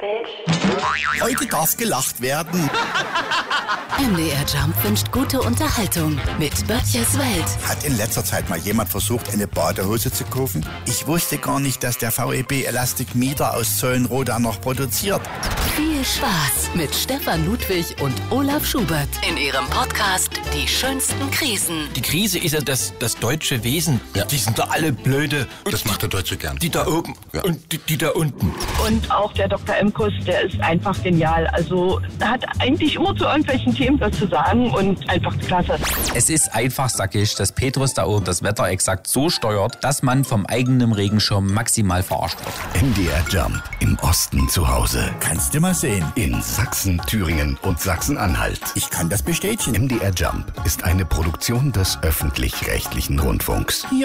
Heute darf gelacht werden. MDR Jump wünscht gute Unterhaltung mit Böttchers Welt. Hat in letzter Zeit mal jemand versucht, eine Badehose zu kaufen? Ich wusste gar nicht, dass der VEB Elastic Mieder aus Zollenroda noch produziert. Viel Spaß mit Stefan Ludwig und Olaf Schubert in ihrem Podcast Die schönsten Krisen. Die Krise ist ja das deutsche Wesen. Ja. Die sind da alle blöde. Das macht der Deutsche gern. Die da oben und die da unten. Und auch der Dr. Emkus, der ist einfach genial. Also hat eigentlich immer zu irgendwelchen Themen was zu sagen und einfach klasse. Es ist einfach, sag ich, dass Petrus da oben das Wetter exakt so steuert, dass man vom eigenen Regenschirm maximal verarscht wird. MDR Jump im Osten zu Hause. Kannst du mal sehen. In Sachsen, Thüringen und Sachsen-Anhalt. Ich kann das bestätigen. MDR Jump ist eine Produktion des öffentlich-rechtlichen Rundfunks.